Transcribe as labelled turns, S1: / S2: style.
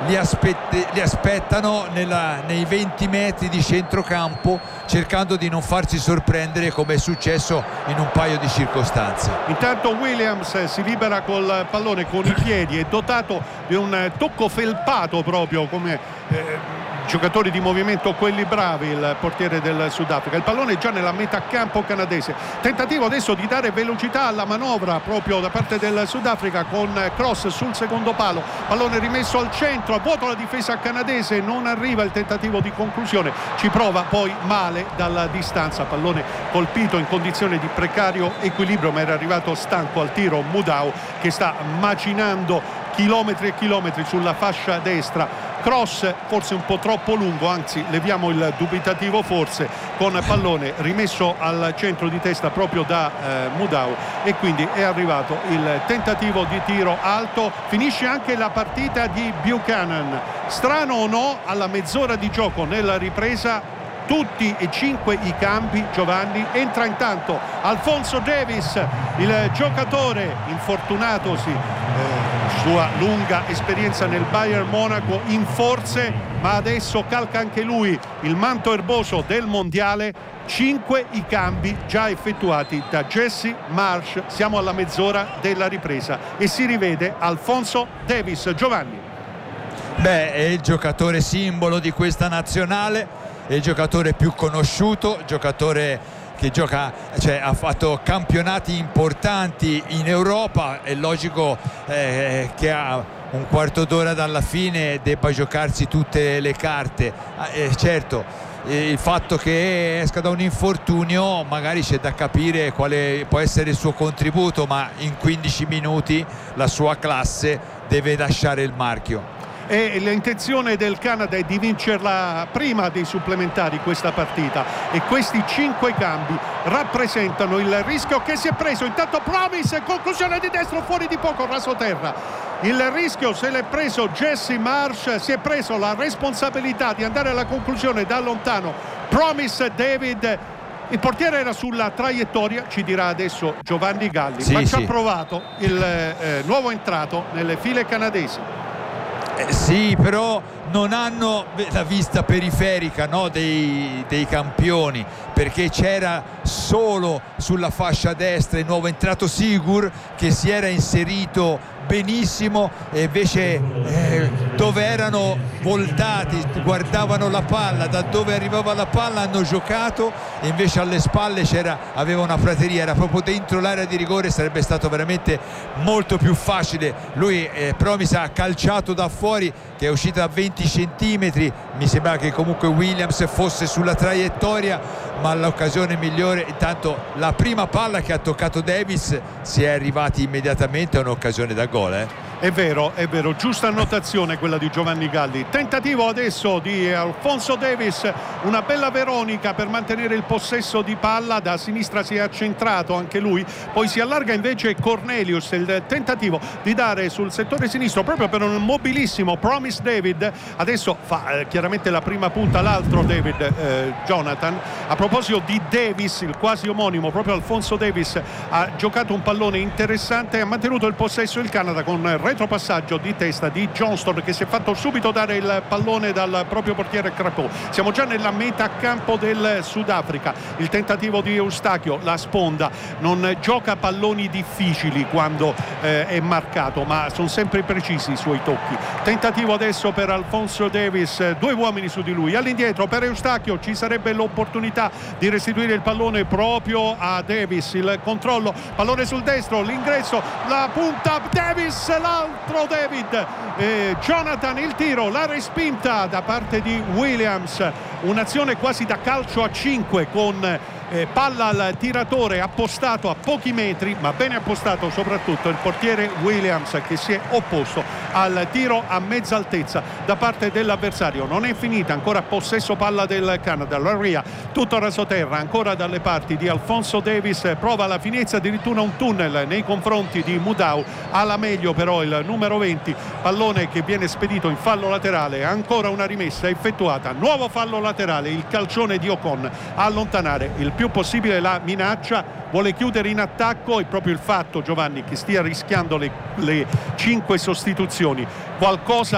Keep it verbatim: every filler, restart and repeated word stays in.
S1: li, aspett- li aspettano nella, nei venti metri di centrocampo, cercando di non farsi sorprendere come è successo in un paio di circostanze.
S2: Intanto Williams si libera col pallone con i piedi, è dotato di un tocco felpato proprio come eh, giocatori di movimento, quelli bravi, il portiere del Sudafrica. Il pallone è già nella metà campo canadese, tentativo adesso di dare velocità alla manovra proprio da parte del Sudafrica con cross sul secondo palo, pallone rimesso al centro, a vuoto la difesa canadese, non arriva il tentativo di conclusione, ci prova poi male dalla distanza, pallone colpito in condizione di precario equilibrio, ma era arrivato stanco al tiro Mudau che sta macinando chilometri e chilometri sulla fascia destra. Cross forse un po' troppo lungo, anzi leviamo il dubitativo forse, con pallone rimesso al centro di testa proprio da eh, Mudau, e quindi è arrivato il tentativo di tiro alto. Finisce anche la partita di Buchanan. Strano o no, alla mezz'ora di gioco nella ripresa tutti e cinque i cambi, Giovanni. Entra intanto Alphonso Davies, il giocatore infortunatosi, eh, sua lunga esperienza nel Bayern Monaco in forze, ma adesso calca anche lui il manto erboso del mondiale. Cinque i cambi già effettuati da Jesse Marsch. Siamo alla mezz'ora della ripresa e si rivede Alphonso Davies. Giovanni.
S1: Beh, è il giocatore simbolo di questa nazionale, è il giocatore più conosciuto, giocatore che gioca, cioè ha fatto campionati importanti in Europa. È logico eh, che a un quarto d'ora dalla fine debba giocarsi tutte le carte. Eh, certo, eh, il fatto che esca da un infortunio magari c'è da capire quale può essere il suo contributo, ma in quindici minuti la sua classe deve lasciare il marchio.
S2: E l'intenzione del Canada è di vincerla prima dei supplementari questa partita, e questi cinque cambi rappresentano il rischio che si è preso. Intanto Promise, conclusione di destro, fuori di poco, raso terra. Il rischio se l'è preso Jesse Marsch, si è preso la responsabilità di andare alla conclusione da lontano Promise David. Il portiere era sulla traiettoria, ci dirà adesso Giovanni Galli,
S1: sì,
S2: ma ci
S1: sì.
S2: ha provato il eh, nuovo entrato nelle file canadesi.
S1: Eh, sì, però non hanno la vista periferica, no, dei, dei campioni, perché c'era solo sulla fascia destra il nuovo entrato Sigur, che si era inserito benissimo, e invece eh, dove erano voltati guardavano la palla, da dove arrivava la palla hanno giocato, e invece alle spalle c'era, aveva una prateria, era proprio dentro l'area di rigore, sarebbe stato veramente molto più facile. Lui eh, Promise ha calciato da fuori, che è uscita a venti centimetri, mi sembra che comunque Williams fosse sulla traiettoria, ma l'occasione migliore, intanto la prima palla che ha toccato Davis, si è arrivati immediatamente a un'occasione da gol. Eh.
S2: È vero, è vero, giusta annotazione quella di Giovanni Galli. Tentativo adesso di Alphonso Davies, una bella Veronica per mantenere il possesso di palla, da sinistra si è accentrato anche lui, poi si allarga invece Cornelius, il tentativo di dare sul settore sinistro proprio per un mobilissimo Promise David. Adesso fa eh, chiaramente la prima punta l'altro David, eh, Jonathan. A proposito di Davis, il quasi omonimo, proprio Alphonso Davies ha giocato un pallone interessante e ha mantenuto il possesso il Canada con retropassaggio di testa di Johnston, che si è fatto subito dare il pallone dal proprio portiere Crapeau. Siamo già nella metà campo del Sudafrica. Il tentativo di Eustachio, la sponda, non gioca palloni difficili quando eh, è marcato, ma sono sempre precisi i suoi tocchi. Tentativo adesso per Alphonso Davies, due uomini su di lui, all'indietro per Eustachio, ci sarebbe l'opportunità di restituire il pallone proprio a Davies. Il controllo, pallone sul destro, l'ingresso, la punta, Davies, la altro David, eh, Jonathan, il tiro, la respinta da parte di Williams, un'azione quasi da calcio a cinque con eh, palla al tiratore appostato a pochi metri, ma bene appostato soprattutto il portiere Williams, che si è opposto al tiro a mezza altezza da parte dell'avversario. Non è finita, ancora possesso palla del Canada, Laria tutto rasoterra ancora dalle parti di Alphonso Davies, prova la finezza, addirittura un tunnel nei confronti di Mudau, alla meglio però il numero venti, pallone che viene spedito in fallo laterale, ancora una rimessa effettuata, nuovo fallo laterale, il calcione di Ocon a allontanare il più possibile la minaccia, vuole chiudere in attacco, e proprio il fatto, Giovanni, che stia rischiando le, le cinque sostituzioni, qualcosa